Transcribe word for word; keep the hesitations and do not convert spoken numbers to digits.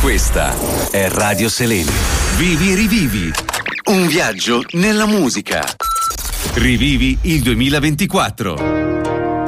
Questa è Radio Seleni. Vivi e rivivi. Un viaggio nella musica. Rivivi il duemilaventiquattro.